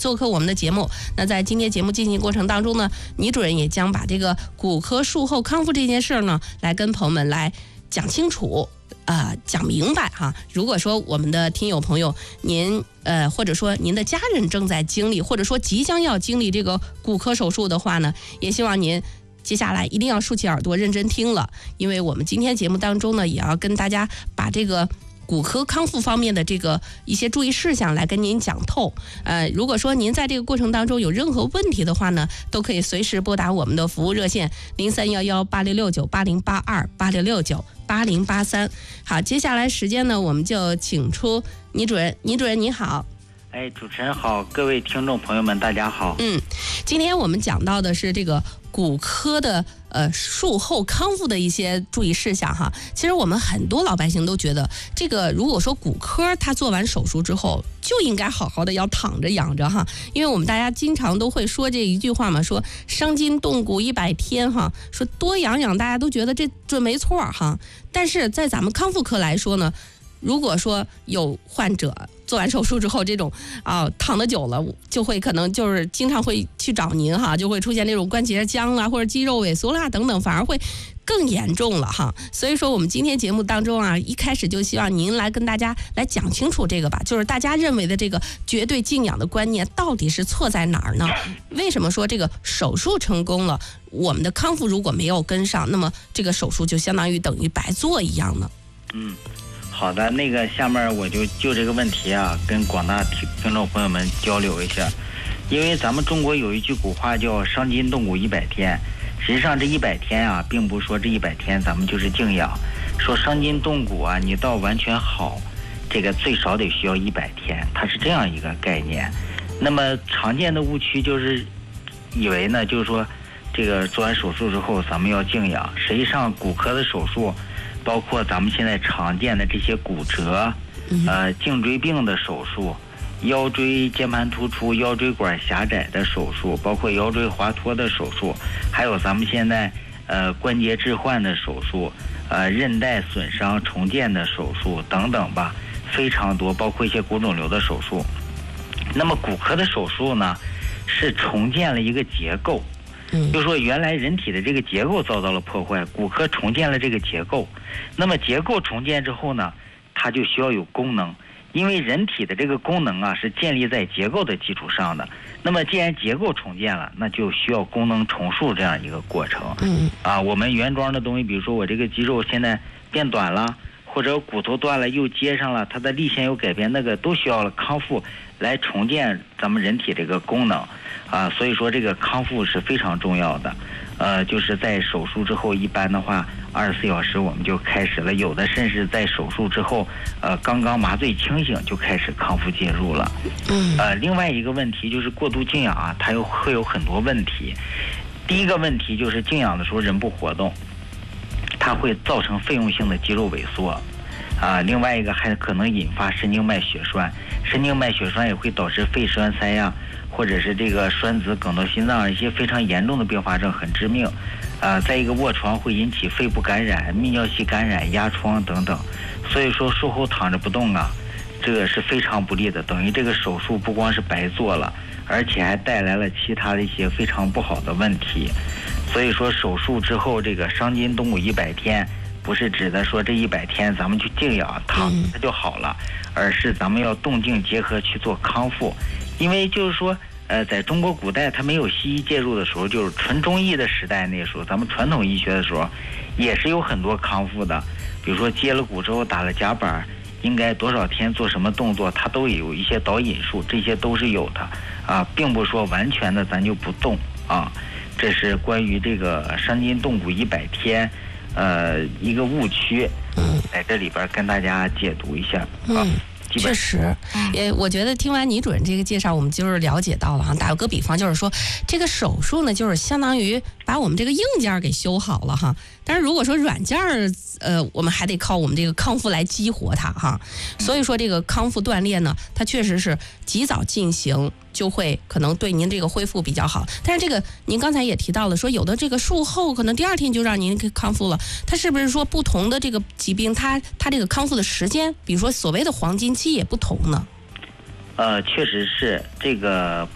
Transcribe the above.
做客我们的节目。那在今天节目进行过程当中呢，倪主任也将把这个骨科术后康复这件事呢，来跟朋友们来讲清楚。讲明白哈。如果说我们的听友朋友您或者说您的家人正在经历，或者说即将要经历这个骨科手术的话呢，也希望您接下来一定要竖起耳朵认真听了，因为我们今天节目当中呢，也要跟大家把这个骨科康复方面的这个一些注意事项来跟您讲透。如果说您在这个过程当中有任何问题的话呢，都可以随时拨打我们的服务热线031186698082，86698083。好，接下来时间呢，我们就请出倪主任。倪主任你好。 主持人好，各位听众朋友们大家好。 今天我们讲到的是这个骨科的术后康复的一些注意事项哈。其实我们很多老百姓都觉得，这个如果说骨科他做完手术之后就应该好好的要躺着养着哈，因为我们大家经常都会说这一句话嘛，说伤筋动骨100天哈，说多养养，大家都觉得这没错哈。但是在咱们康复科来说呢，如果说有患者做完手术之后，这种躺得久了，就会可能就是经常会去找您哈，就会出现那种关节僵啦，或者肌肉萎缩啦等等，反而会更严重了哈。所以说我们今天节目当中一开始就希望您来跟大家来讲清楚这个吧，就是大家认为的这个绝对静养的观念到底是错在哪儿呢？为什么说这个手术成功了，我们的康复如果没有跟上，那么这个手术就相当于等于白做一样呢？ 好的，那个下面我就这个问题跟广大听众朋友们交流一下。因为咱们中国有一句古话叫伤筋动骨100天，实际上这100天并不是说这100天咱们就是静养，说伤筋动骨你到完全好，这个最少得需要100天，它是这样一个概念。那么常见的误区就是以为呢，就是说这个做完手术之后咱们要静养，实际上骨科的手术包括咱们现在常见的这些骨折、颈椎病的手术、腰椎间盘突出、腰椎管狭窄的手术，包括腰椎滑脱的手术，还有咱们现在关节置换的手术、韧带损伤重建的手术等等吧，非常多，包括一些骨肿瘤的手术。那么骨科的手术呢，是重建了一个结构。就说原来人体的这个结构遭到了破坏，骨科重建了这个结构。那么结构重建之后呢，它就需要有功能，因为人体的这个功能是建立在结构的基础上的。那么既然结构重建了，那就需要功能重塑这样一个过程。我们原装的东西，比如说我这个肌肉现在变短了，或者骨头断了又接上了，它的力线有改变，那个都需要康复来重建咱们人体这个功能。所以说这个康复是非常重要的。就是在手术之后，一般的话24小时我们就开始了，有的甚至在手术之后刚刚麻醉清醒就开始康复介入了。另外一个问题就是过度静养它会有很多问题。第一个问题就是静养的时候人不活动，它会造成费用性的肌肉萎缩。另外一个还可能引发神经脉血栓，神经脉血栓也会导致肺栓塞或者是这个栓子梗到心脏，一些非常严重的并发症，很致命。再一个卧床会引起肺部感染、泌尿系感染、压疮等等。所以说术后躺着不动这个是非常不利的，等于这个手术不光是白做了，而且还带来了其他的一些非常不好的问题。所以说手术之后这个伤筋动骨100天，不是指的说这100天咱们去静养躺着就好了，而是咱们要动静结合去做康复。因为就是说在中国古代它没有西医介入的时候，就是纯中医的时代，那时候咱们传统医学的时候也是有很多康复的，比如说接了骨之后打了夹板，应该多少天做什么动作，它都有一些导引术，这些都是有的并不是说完全的咱就不动这是关于这个伤筋动骨100天一个误区，在这里边跟大家解读一下确实，我觉得听完倪主任这个介绍，我们就是了解到了打个比方，就是说这个手术呢，就是相当于把我们这个硬件给修好了哈。但是如果说软件我们还得靠我们这个康复来激活它哈。所以说这个康复锻炼呢，它确实是及早进行，就会可能对您这个恢复比较好。但是这个您刚才也提到了，说有的这个术后可能第2天就让您康复了，它是不是说不同的这个疾病，它这个康复的时间，比如说所谓的黄金期也不同呢？ 确实是这个。